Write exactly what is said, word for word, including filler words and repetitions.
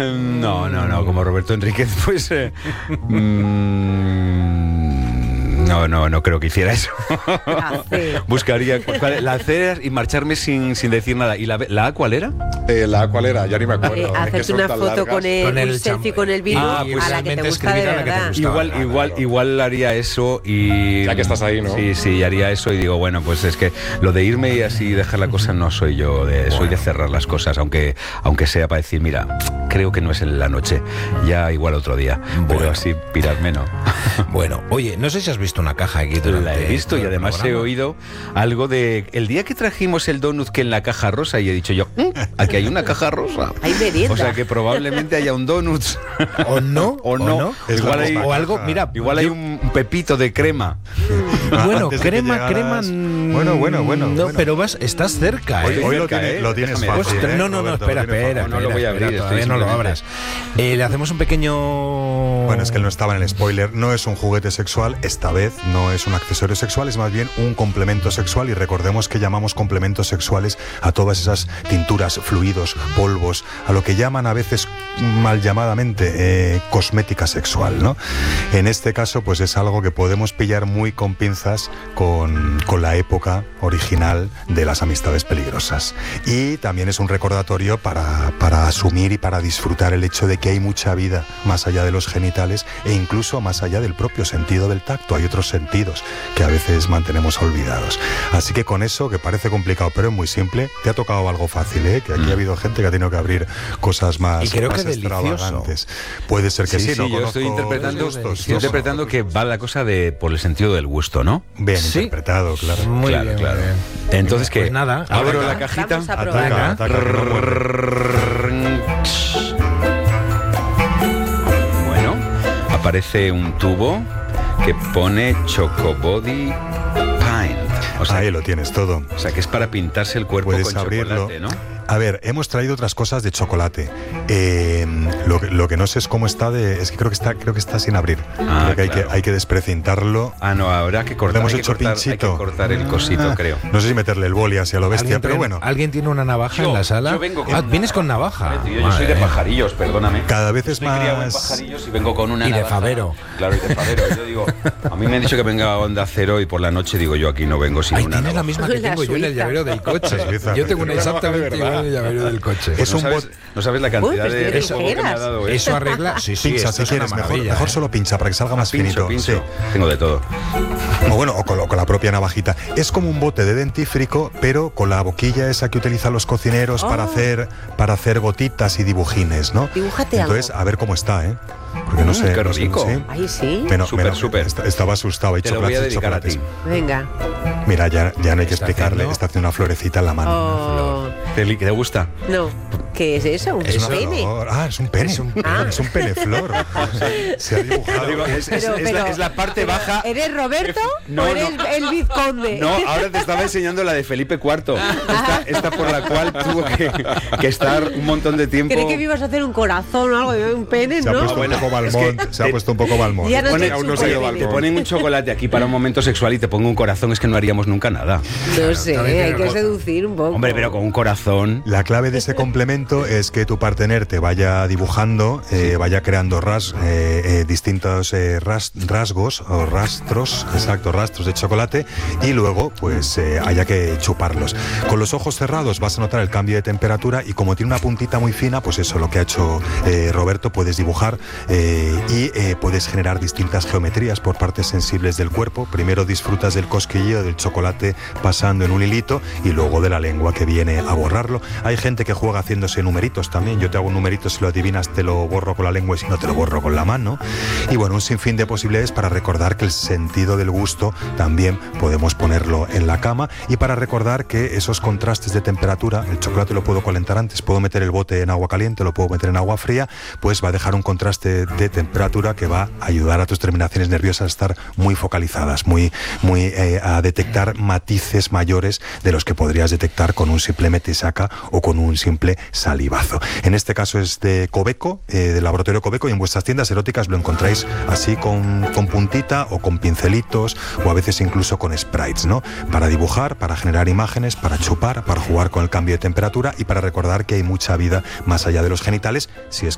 no, no, no, como Roberto Enríquez, pues... Eh, mmm, no, no, no creo que hiciera eso. Buscaría cuál, la C y marcharme sin, sin decir nada. ¿Y la, la A cuál era? Eh, la A cuál era, ya ni me acuerdo. Eh, hacerte una foto con el, con el selfie con el virus ah, pues a la que te gusta de verdad. Gustaba, igual, claro, igual, claro. igual haría eso y... Ya que estás ahí, ¿no? Sí, sí, haría eso y digo, bueno, pues es que lo de irme y así dejar la cosa no soy yo, de, soy bueno. de cerrar las cosas, aunque, aunque sea para decir, mira, creo que no es en la noche, ya igual otro día, bueno. pero así pirarme no. Bueno, oye, no sé si has visto una caja aquí durante la he visto y además programa. He oído algo de el día que trajimos el donut que en la caja rosa y he dicho yo, ¿eh? Aquí hay una caja rosa. Hay merienda. O sea que probablemente haya un donut. O no, o no. O, no. Igual hay, o algo, mira, igual hay un pepito de crema. Bueno, crema, crema. Bueno, bueno, bueno. No, bueno. pero vas, estás cerca. Hoy, ¿eh? hoy cerca, lo, tiene, ¿eh? lo tienes Déjame, fácil. Ostras, ¿eh? no, no, no, Roberto, espera, lo espera. No, no lo voy a abrir. Espera, todavía no lo abras. Eh, le hacemos un pequeño... Bueno, es que él no estaba en el spoiler. No es un juguete sexual, esta vez no es un accesorio sexual, es más bien un complemento sexual. Y recordemos que llamamos complementos sexuales a todas esas tinturas, fluidos, polvos, a lo que llaman a veces mal llamadamente eh, cosmética sexual, ¿no? En este caso, pues es algo que podemos pillar muy con pinzas con, con la época original de las amistades peligrosas. Y también es un recordatorio para, para asumir y para disfrutar el hecho de que hay mucha vida más allá de los genitales e incluso más allá del propio sentido del tacto. Hay otros sentidos que a veces mantenemos olvidados. Así que con eso, que parece complicado pero es muy simple, te ha tocado algo fácil, ¿eh? Que aquí mm. ha habido gente que ha tenido que abrir cosas más, y creo más que extravagantes. Puede ser que sí, sí, no sí yo estoy interpretando, gustos, estoy interpretando que va la cosa de por el sentido del gusto, ¿no? Bien sí. interpretado, claro. Muy claro, bien, claro. Muy bien. Entonces, ¿qué? Pues nada, abro ataca. la cajita. Vamos a probar. Ataca, ataca, que no muerde. Bueno, aparece un tubo que pone Chocobody Paint. O sea, ahí lo tienes todo. O sea, que es para pintarse el cuerpo Puedes con abrirlo. chocolate, ¿no? A ver, hemos traído otras cosas de chocolate. Eh, lo, lo que no sé es cómo está de... Es que creo que está, creo que está sin abrir. Ah, creo que hay, claro. que hay que desprecintarlo. Ah, no, habrá que cortar, hemos hay, hecho que cortar pinchito. hay que cortar el cosito, Ah, creo. No sé si meterle el boli así a lo bestia, pero tiene, bueno. ¿Alguien tiene una navaja Yo, en la sala? yo vengo con ah, una vienes con navaja. navaja. Tío, yo soy de pajarillos, perdóname. Cada vez es Estoy criado en más... pajarillos y vengo con una Y de navaja. Favero. Claro, y de Favero. Yo digo, a mí me han dicho que venga a Onda Cero y por la noche digo yo aquí no vengo sin Ay, una tienes la navaja. misma que La tengo yo en el suiza. llavero del coche. La suiza. Yo tengo una Una navaja de exactamente igual en el llavero del coche. Pues Es no, un sabes, bot- no sabes la cantidad Uy, pues de tienes juego que me ha tijeras. dado esto. Eso arregla... Sí, sí, Pincha esto si es quieres, una mejor, maravilla, mejor ¿eh? solo pincha para que salga más Pincho, finito. pincho. Sí. Tengo de todo. O bueno, o con, o con la propia navajita. Es como un bote de dentífrico, pero con la boquilla esa que utilizan los cocineros Oh. para hacer para hacer gotitas y dibujines, ¿no? Dibújate Entonces, algo. a ver cómo está, ¿eh? Porque no Mm, sé. qué no sé, rico. sí. Ay, sí. Menos- Súper, menos- súper. est- Estaba asustado. Hay Te lo voy a chocolates y dedicar a chocolates. ti. Venga. Mira, ya, ya no hay que Está explicarle. haciendo- Está haciendo una florecita en la mano. Oh, ¿Te, li- te gusta? no. ¿Qué es eso? ¿Un Es una pene? flor. Ah, es un pene. Es un Ah. Es un pene flor. Se ha dibujado. Digo, es, es- Pero- es la, pero- es la parte pero, baja. ¿Eres Roberto No, o eres no. el vizconde? No, ahora te estaba enseñando la de Felipe cuarto. Esta, esta por la cual tuvo que, que estar un montón de tiempo. Creí que me ibas a hacer un corazón o algo, un pene, Se ha ¿no? puesto bueno, un poco es Balmont. que- Se ha puesto un poco Balmont. Ya no Pone- te Aún no chupo se ha el ido pene. te Balmont. ponen un chocolate aquí para un momento sexual y te pongo un corazón, es que no haríamos nunca nada. No sé, también hay tiene que razón. seducir un poco. Hombre, pero con un corazón. La clave de ese complemento es que tu partener te vaya dibujando, eh, vaya creando ras, eh, eh, distintos eh, ras- rasgos o rastros, exacto, rastros de chocolate y luego pues eh, haya que chuparlos. Con los ojos cerrados vas a notar el cambio de temperatura y como tiene una puntita muy fina, pues eso, lo que ha hecho eh, Roberto, puedes dibujar eh, y eh, puedes generar distintas geometrías por partes sensibles del cuerpo. Primero disfrutas del cosquilleo del chocolate pasando en un hilito y luego de la lengua que viene a borrarlo. Hay gente que juega haciéndose numeritos también. Yo te hago un numerito, si lo adivinas te lo borro con la lengua y si no te lo borro con la mano. Y bueno, un sinfín de posibilidades para recordar que el sentido del gusto también podemos ponerlo en la cama y para recordar que esos contrastes de temperatura, el chocolate lo puedo calentar antes, puedo meter el bote en agua caliente, lo puedo meter en agua fría, pues va a dejar un contraste de temperatura que va a ayudar a tus terminaciones nerviosas a estar muy focalizadas, muy, muy eh, a detectar matices mayores de los que podrías detectar con un simple metisaca o con un simple salivazo. En este caso es de Cobeco, eh, del laboratorio Cobeco, y en vuestras tiendas eróticas lo encontráis así con, con puntita o con pincelitos o a veces incluso con sprites, ¿no? Para dibujar, para generar imágenes, para chupar, para jugar con el cambio de temperatura y para recordar que hay mucha vida más allá de los genitales, si es